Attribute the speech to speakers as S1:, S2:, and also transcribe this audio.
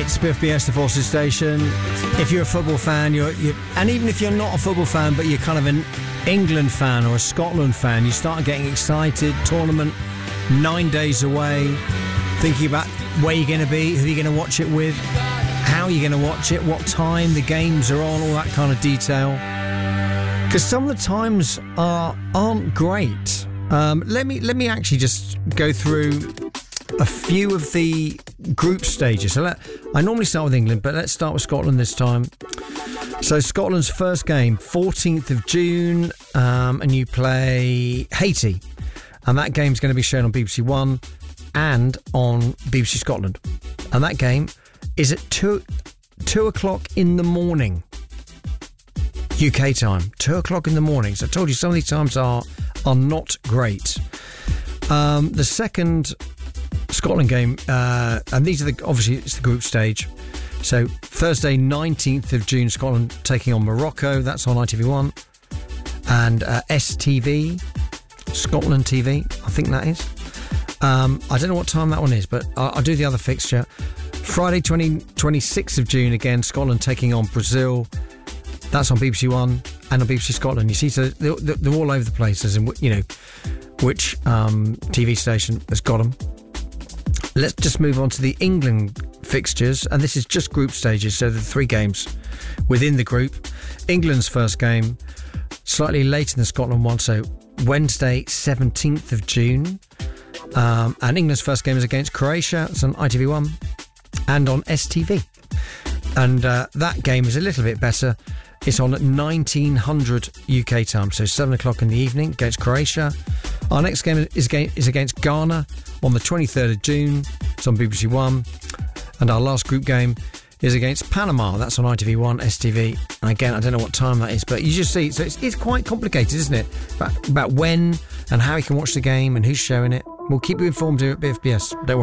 S1: It's BFBS, the Forces Station. If you're a football fan, and even if you're not a football fan, but you're kind of an England fan or a Scotland fan, you start getting excited. Tournament 9 days away, thinking about where you're going to be, who you're going to watch it with, how you're going to watch it, what time the games are on, all that kind of detail. Because some of the times aren't great. Let me actually just go through a few of the group stages. So I normally start with England, but let's start with Scotland this time. So Scotland's first game, 14th of June, and you play Haiti. And that game's going to be shown on BBC One and on BBC Scotland. And that game is at 2 o'clock in the morning. UK time, 2 o'clock in the morning. So I told you some of these times are not great. The second Scotland game, and these are obviously it's the group stage. So Thursday, 19th of June, Scotland taking on Morocco. That's on ITV1 and STV, Scotland TV. I think that is. I don't know what time that one is, but I'll do the other fixture. Friday, 26th of June, again, Scotland taking on Brazil. That's on BBC One and on BBC Scotland. You see, so they're all over the place, as in, which TV station has got them. Let's just move on to the England fixtures, and this is just group stages, so the 3 games within the group. England's first game, slightly later than the Scotland one, so Wednesday, 17th of June. And England's first game is against Croatia. It's on ITV1 and on STV. And that game is a little bit better. It's on at 1900 UK time, so 7 o'clock in the evening against Croatia. Our next game is against Ghana on the 23rd of June. It's on BBC One. And our last group game is against Panama. That's on ITV1, STV. And again, I don't know what time that is, but you just see. So it's quite complicated, isn't it? About when and how you can watch the game and who's showing it. We'll keep you informed here at BFBS. Don't worry.